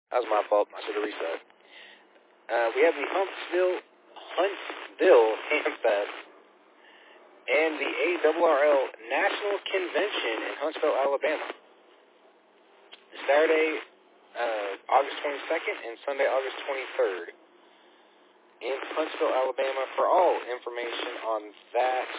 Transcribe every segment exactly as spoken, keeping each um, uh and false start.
That was my fault. I should have reset. Uh, we have the Huntsville, Huntsville Hamfest and the A R R L National Convention in Huntsville, Alabama. Saturday, uh, August twenty-second and Sunday, August twenty-third in Huntsville, Alabama. For all information on that,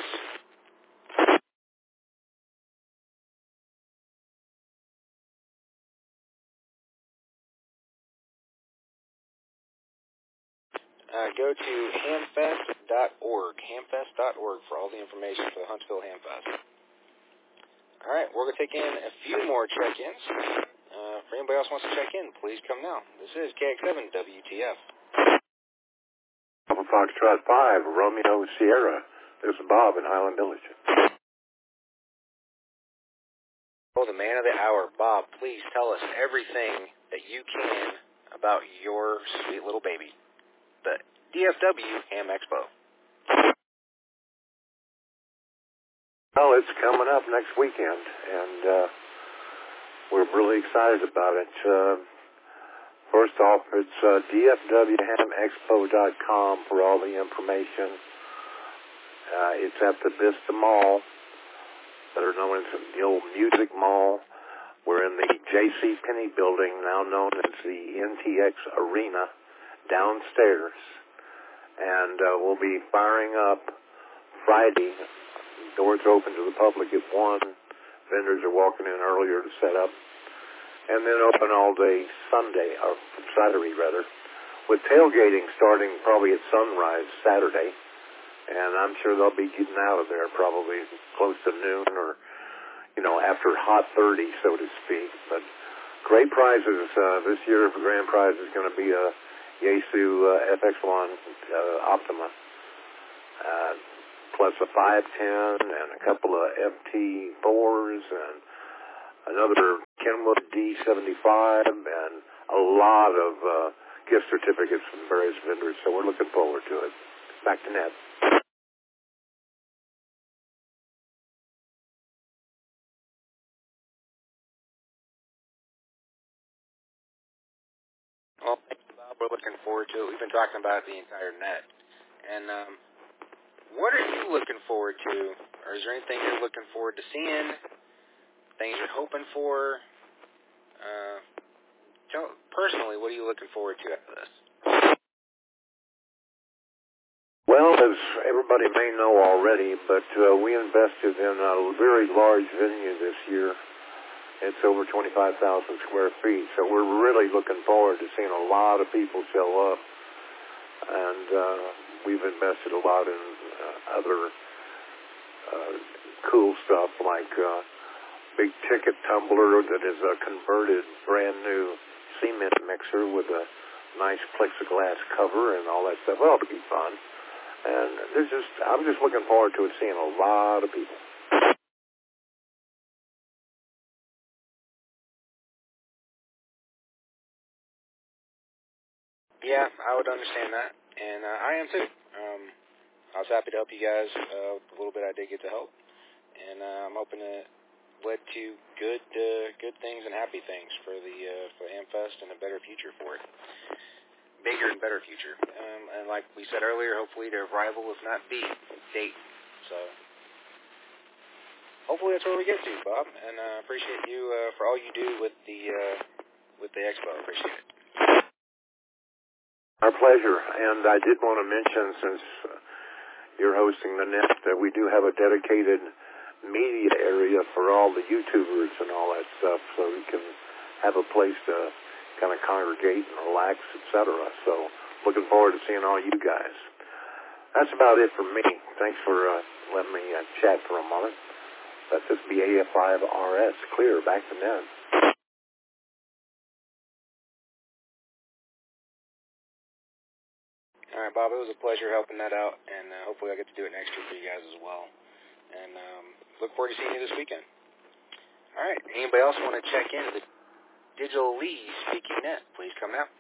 uh, go to hamfest dot org, hamfest dot org for all the information for the Huntsville Hamfest. All right, we're going to take in a few more check-ins. Uh, for anybody else who wants to check in, please come now. This is K X seven W T F. Foxtrot five, Romeo Sierra. This is Bob in Highland Village. Oh, the man of the hour. Bob, please tell us everything that you can about your sweet little baby, the D F W Ham Expo. Well, it's coming up next weekend, and uh, we're really excited about it. Uh, first off, it's uh, D F W ham expo dot com for all the information. Uh, it's at the Vista Mall, better known as the old Music Mall. We're in the J C Penney building, now known as the N T X Arena, downstairs. And uh, we'll be firing up Friday. Doors open to the public at one. Vendors are walking in earlier to set up. And then open all day Sunday, or Saturday rather, with tailgating starting probably at sunrise Saturday. And I'm sure they'll be getting out of there probably close to noon or, you know, after hot thirty, so to speak. But great prizes. Uh, this year, the grand prize is going to be a Yaesu uh, F X one uh, Optima. Uh, plus a five ten and a couple of F T fours and another Kenwood D seventy-five and a lot of uh, gift certificates from various vendors, so we're looking forward to it. Back to Ned. Well, thank you, Bob. We're looking forward to it. We've been talking about the entire net. And um, what are you looking forward to? Or is there anything you're looking forward to seeing? Things you're hoping for? Uh, tell, personally, what are you looking forward to after this? Well, as everybody may know already, but uh, we invested in a very large venue this year. It's over twenty-five thousand square feet, so we're really looking forward to seeing a lot of people show up. And uh, we've invested a lot in uh, other uh, cool stuff like uh, big ticket tumbler that is a converted brand new cement mixer with a nice plexiglass cover and all that stuff. Well, it'll be fun. And there's just, I'm just looking forward to it, seeing a lot of people. Yeah, I would understand that, and uh, I am too. Um, I was happy to help you guys. Uh, a little bit I did get to help, and uh, I'm hoping it led to good, uh, good things and happy things for the uh, for the Hamfest and a better future for it, bigger and better future. Um, and like we said earlier, hopefully to rival, if not beat, Dayton. So hopefully that's where we get to, Bob. And I uh, appreciate you uh, for all you do with the uh, with the expo. I appreciate it. Our pleasure. And I did want to mention, since uh, you're hosting the net, that we do have a dedicated media area for all the YouTubers and all that stuff, so we can have a place to kind of congregate and relax, et cetera. So looking forward to seeing all you guys. That's about it for me. Thanks for uh, letting me uh, chat for a moment. Let this be A F five R S. Clear. Back to Ned. All right, Bob, it was a pleasure helping that out, and uh, hopefully I'll get to do it next year for you guys as well. And um, look forward to seeing you this weekend. All right, anybody else want to check in the Digital Lee Speaking Net? Please come out.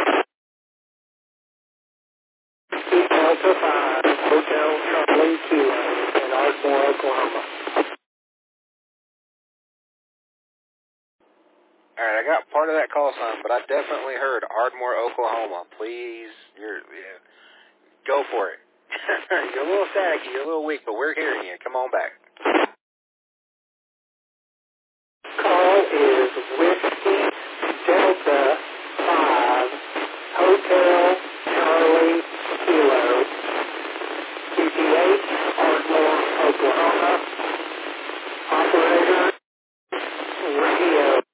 Delta five, Hotel Charlie Kilo in Ardmore, Oklahoma. All right, I got part of that call sign, but I definitely heard Ardmore, Oklahoma. Please, you're yeah, go for it. You're a little staticky, you're a little weak, but we're hearing you. Come on back.